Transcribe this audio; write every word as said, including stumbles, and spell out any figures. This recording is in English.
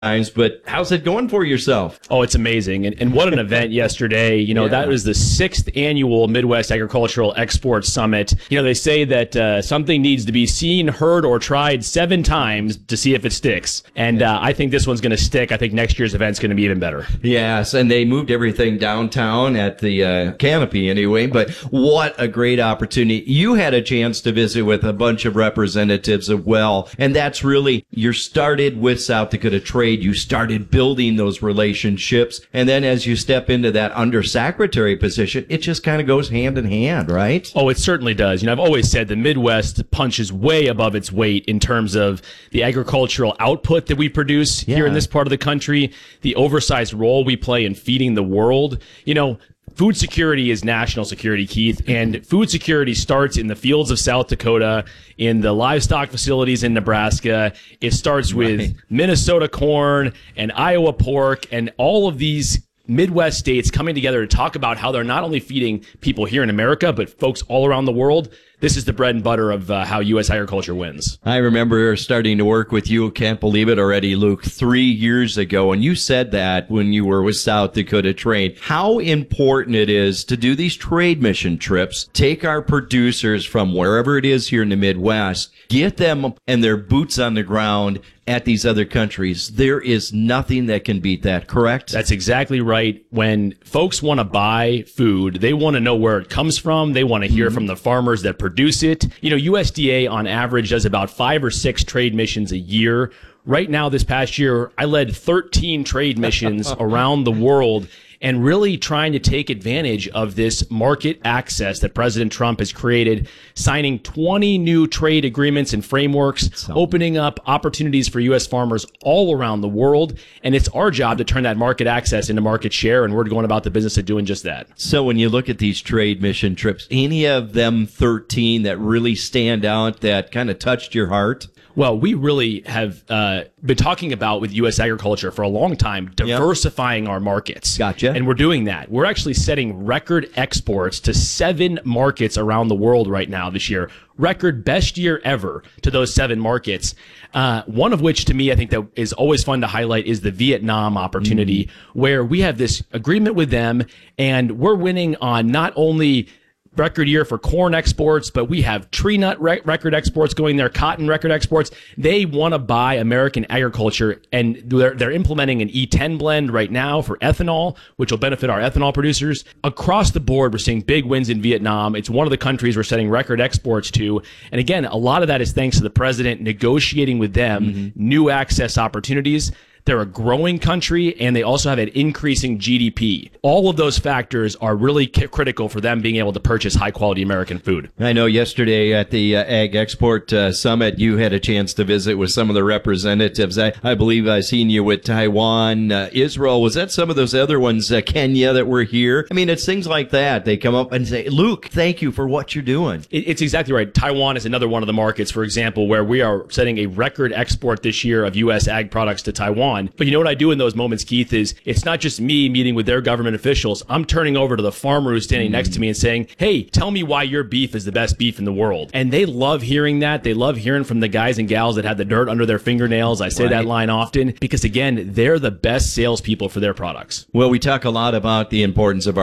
times, but how's it going for yourself? Oh, it's amazing. And, and what an event yesterday. You know, yeah. That was the sixth annual Midwest Agricultural Export Summit. You know, they say that uh, something needs to be seen, heard, or tried seven times to see if it sticks. And uh, I think this one's going to stick. I think next year's event's going to be even better. Yes, and they moved everything downtown at the uh, Canopy anyway, but what a great opportunity. You had a chance to visit with a bunch of representatives as well, and that's really, you started with South Dakota Trade. You started building those relationships. And then as you step into that undersecretary position, it just kind of goes hand in hand, right? Oh, it certainly does. You know, I've always said the Midwest punches way above its weight in terms of the agricultural output that we produce yeah. here in this part of the country, the oversized role we play in feeding the world. You know, food security is national security, Keith, and food security starts in the fields of South Dakota, in the livestock facilities in Nebraska. It starts with right. Minnesota corn and Iowa pork and all of these Midwest states coming together to talk about how they're not only feeding people here in America, but folks all around the world. This is the bread and butter of uh, how U S agriculture wins. I remember starting to work with you, can't believe it already, Luke, three years ago. And you said that when you were with South Dakota Trade, how important it is to do these trade mission trips, take our producers from wherever it is here in the Midwest, get them and their boots on the ground at these other countries. There is nothing that can beat that, correct? That's exactly right. When folks want to buy food, they want to know where it comes from. They want to hear mm-hmm. from the farmers that produce it. You know, U S D A on average does about five or six trade missions a year. Right now, this past year, I led thirteen trade missions around the world, and really trying to take advantage of this market access that President Trump has created, signing twenty new trade agreements and frameworks, so. opening up opportunities for U S farmers all around the world. And it's our job to turn that market access into market share, and we're going about the business of doing just that. So when you look at these trade mission trips, any of them thirteen that really stand out that kind of touched your heart? Well, we really have uh, been talking about with U S agriculture for a long time, diversifying yep. our markets. Gotcha. And we're doing that. We're actually setting record exports to seven markets around the world right now this year. Record best year ever to those seven markets. Uh, one of which, to me, I think that is always fun to highlight is the Vietnam opportunity, mm. where we have this agreement with them, and we're winning on not only record year for corn exports, but we have tree nut rec- record exports going there, cotton record exports. They want to buy American agriculture, and they're, they're implementing an E ten blend right now for ethanol, which will benefit our ethanol producers. Across the board, we're seeing big wins in Vietnam. It's one of the countries we're setting record exports to. And again, a lot of that is thanks to the president negotiating with them mm-hmm. new access opportunities. They're a growing country, and they also have an increasing G D P. All of those factors are really c- critical for them being able to purchase high-quality American food. I know yesterday at the uh, Ag Export uh, Summit, you had a chance to visit with some of the representatives. I, I believe I've seen you with Taiwan, uh, Israel. Was that some of those other ones, uh, Kenya, that were here? I mean, it's things like that. They come up and say, Luke, thank you for what you're doing. It, it's exactly right. Taiwan is another one of the markets, for example, where we are setting a record export this year of U S ag products to Taiwan. But you know what I do in those moments, Keith, is it's not just me meeting with their government officials. I'm turning over to the farmer who's standing mm. next to me and saying, hey, tell me why your beef is the best beef in the world. And they love hearing that. They love hearing from the guys and gals that have the dirt under their fingernails. I say right. that line often because, again, they're the best salespeople for their products. Well, we talk a lot about the importance of our